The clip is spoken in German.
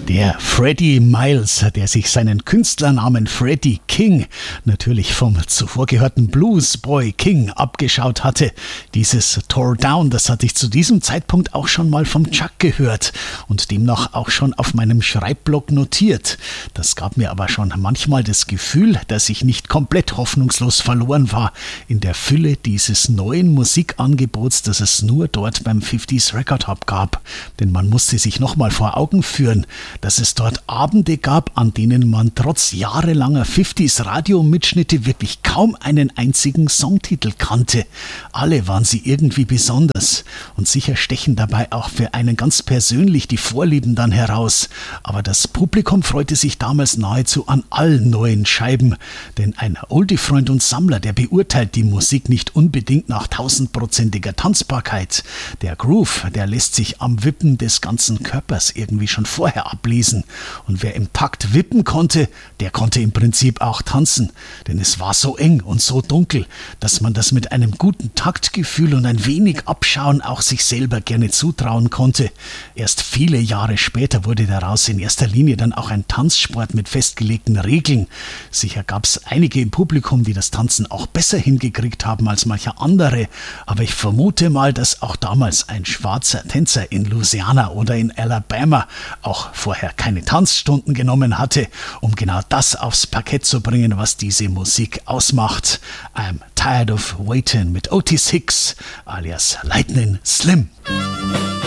Der Freddie Miles, der sich seinen Künstlernamen Freddie King natürlich vom zuvor gehörten Blues Boy King abgeschaut hatte. Dieses Tore Down, das hatte ich zu diesem Zeitpunkt auch schon mal vom Chuck gehört und demnach auch schon auf meinem Schreibblock notiert. Das gab mir aber schon manchmal das Gefühl, dass ich nicht komplett hoffnungslos verloren war in der Fülle dieses neuen Musikangebots, das es nur dort beim 50s Record Hub gab. Denn man musste sich nochmal vor Augen führen, dass es dort Abende gab, an denen man trotz jahrelanger 50s-Radio-Mitschnitte wirklich kaum einen einzigen Songtitel kannte. Alle waren sie irgendwie besonders und sicher stechen dabei auch für einen ganz persönlich die Vorlieben dann heraus. Aber das Publikum freute sich damals nahezu an allen neuen Scheiben, denn ein Oldie-Freund und Sammler, der beurteilt die Musik nicht unbedingt nach 1000%iger Tanzbarkeit. Der Groove, der lässt sich am Wippen des ganzen Körpers irgendwie schon vorher ablesen. Und wer im Takt wippen konnte, der konnte im Prinzip auch tanzen. Denn es war so eng und so dunkel, dass man das mit einem guten Taktgefühl und ein wenig Abschauen auch sich selber gerne zutrauen konnte. Erst viele Jahre später wurde daraus in erster Linie dann auch ein Tanzsport mit festgelegten Regeln. Sicher gab es einige im Publikum, die das Tanzen auch besser hingekriegt haben als mancher andere. Aber ich vermute mal, dass auch damals ein schwarzer Tänzer in Louisiana oder in Alabama auch vorher keine Tanzstunden genommen hatte, um genau das aufs Parkett zu bringen, was diese Musik ausmacht. I'm Tired of Waiting mit Otis Hicks alias Lightning Slim.